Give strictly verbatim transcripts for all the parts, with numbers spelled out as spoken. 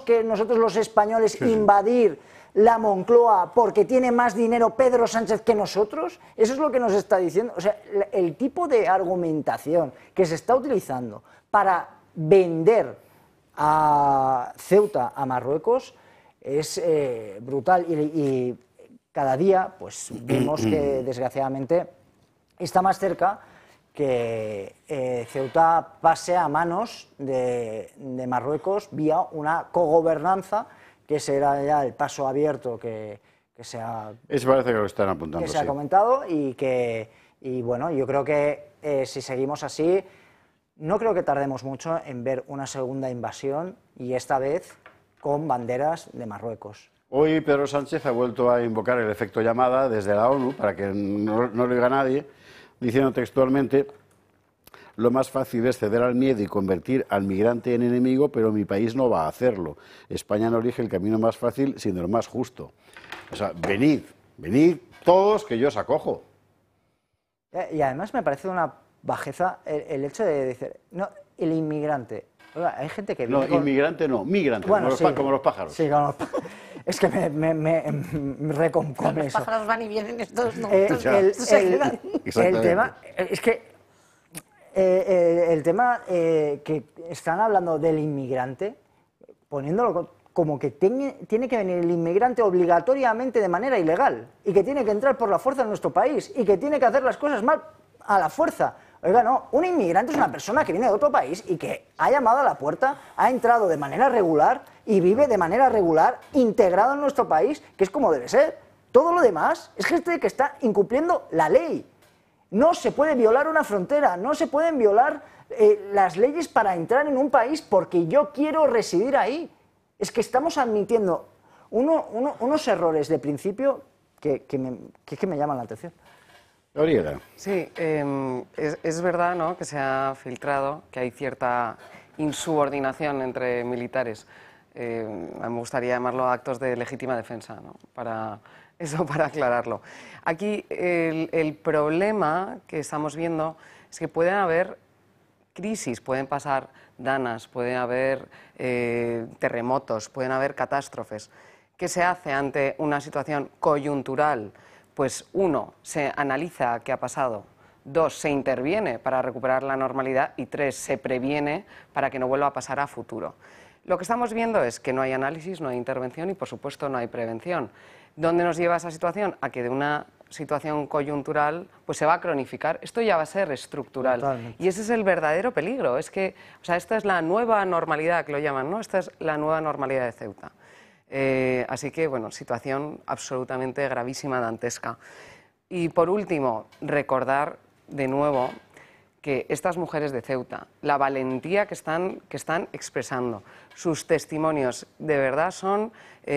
que nosotros los españoles Sí. invadir la Moncloa porque tiene más dinero Pedro Sánchez que nosotros? Eso es lo que nos está diciendo. O sea, el tipo de argumentación que se está utilizando para vender a Ceuta a Marruecos es eh, brutal y, y cada día pues vemos que desgraciadamente está más cerca que eh, Ceuta pase a manos de, de Marruecos vía una cogobernanza, que será ya el paso abierto que, que se ha, Eso parece que lo están apuntando. que se ha sí. comentado y que, y bueno, yo creo que eh, si seguimos así, no creo que tardemos mucho en ver una segunda invasión y esta vez con banderas de Marruecos. Hoy Pedro Sánchez ha vuelto a invocar el efecto llamada desde la ONU, para que no, no lo oiga nadie, diciendo textualmente: lo más fácil es ceder al miedo y convertir al migrante en enemigo, pero mi país no va a hacerlo. España no elige el camino más fácil, sino el más justo. O sea, venid, venid todos, que yo os acojo. Y además me parece una bajeza el, el hecho de decir, no, el inmigrante. Oiga, hay gente que viene No, con... inmigrante no, migrante, Bueno, como, sí, los, como los pájaros. Sí, como los pájaros. Es que me, me, me, me reconcome eso. Los pájaros van y vienen, estos no. Eh, estos el, el, se quedan. el tema es que eh, eh, el tema eh, que están hablando del inmigrante, poniéndolo como que tiene, tiene que venir el inmigrante obligatoriamente de manera ilegal y que tiene que entrar por la fuerza en nuestro país y que tiene que hacer las cosas mal a la fuerza. Oiga, no, un inmigrante es una persona que viene de otro país y que ha llamado a la puerta, ha entrado de manera regular y vive de manera regular, integrado en nuestro país, que es como debe ser. Todo lo demás es gente que está incumpliendo la ley. No se puede violar una frontera, no se pueden violar eh, las leyes para entrar en un país porque yo quiero residir ahí. Es que estamos admitiendo uno, uno, unos errores de principio que, que, me, que, que me llaman la atención. Gabriela. Sí, eh, es, es verdad, ¿no?, que se ha filtrado que hay cierta insubordinación entre militares. Eh, me gustaría llamarlo actos de legítima defensa, ¿no?, para eso, para aclararlo. Aquí el, el problema que estamos viendo es que pueden haber crisis, pueden pasar danas, pueden haber eh, terremotos, pueden haber catástrofes. ¿Qué se hace ante una situación coyuntural? Pues uno, se analiza qué ha pasado, dos, se interviene para recuperar la normalidad y tres, se previene para que no vuelva a pasar a futuro. Lo que estamos viendo es que no hay análisis, no hay intervención y por supuesto no hay prevención. ¿Dónde nos lleva esa situación? A que de una situación coyuntural pues se va a cronificar, esto ya va a ser estructural. Totalmente. Y ese es el verdadero peligro, es que, o sea, esta es la nueva normalidad que lo llaman, ¿no? Esta es la nueva normalidad de Ceuta. Eh, así que, bueno, situación absolutamente gravísima, dantesca. Y por último, recordar de nuevo que estas mujeres de Ceuta, la valentía que están, que están expresando, sus testimonios de verdad son,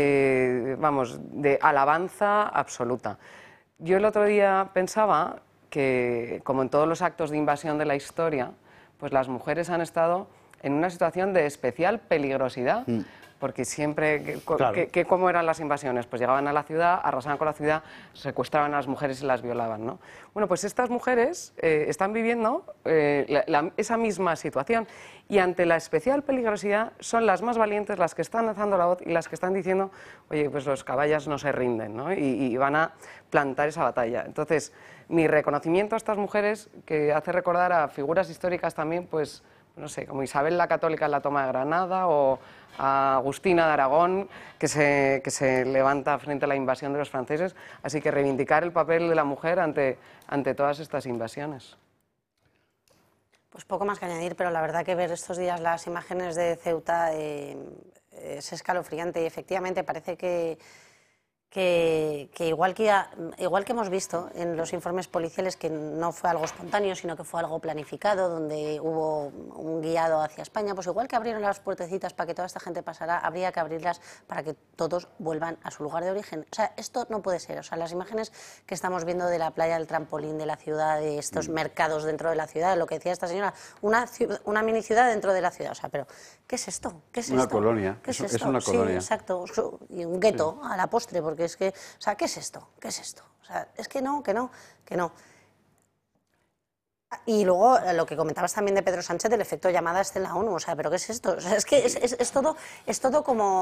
eh, vamos, de alabanza absoluta. Yo el otro día pensaba que, como en todos los actos de invasión de la historia, pues las mujeres han estado en una situación de especial peligrosidad. Mm. Porque siempre, que, claro. que, que, ¿cómo eran las invasiones? Pues llegaban a la ciudad, arrasaban con la ciudad, secuestraban a las mujeres y las violaban, ¿no? Bueno, pues estas mujeres eh, están viviendo eh, la, la, esa misma situación y ante la especial peligrosidad son las más valientes las que están alzando la voz y las que están diciendo, oye, pues los caballas no se rinden, ¿no? Y, y van a plantar esa batalla. Entonces, mi reconocimiento a estas mujeres, que hace recordar a figuras históricas también, pues, no sé, como Isabel la Católica en la toma de Granada o a Agustina de Aragón, que se, que se levanta frente a la invasión de los franceses. Así que reivindicar el papel de la mujer ante, ante todas estas invasiones. Pues poco más que añadir, pero la verdad que ver estos días las imágenes de Ceuta eh, es escalofriante y efectivamente parece que... Que, que, igual que igual que hemos visto en los informes policiales que no fue algo espontáneo, sino que fue algo planificado, donde hubo un guiado hacia España, pues igual que abrieron las puertecitas para que toda esta gente pasara, habría que abrirlas para que todos vuelvan a su lugar de origen. O sea, esto no puede ser. O sea, las imágenes que estamos viendo de la playa del trampolín, de la ciudad, de estos mm. mercados dentro de la ciudad, lo que decía esta señora, una, una mini ciudad dentro de la ciudad. O sea, pero ¿qué es esto? ¿Qué es una esto? Colonia. ¿Qué es, es, esto? es una colonia. Sí, exacto. Y un gueto sí. a la postre, porque es que, o sea, ¿qué es esto? ¿Qué es esto? O sea, es que no, que no, que no. Y luego lo que comentabas también de Pedro Sánchez, del efecto llamada este en la ONU, o sea, ¿pero qué es esto? O sea, es que es, es, es todo, es todo como...